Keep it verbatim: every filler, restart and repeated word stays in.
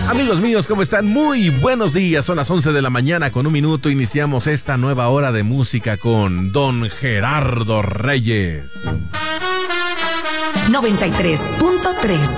Amigos míos, ¿cómo están? Muy buenos días, son las once de la mañana con un minuto. Iniciamos esta nueva hora de música con Don Gerardo Reyes. noventa y tres punto tres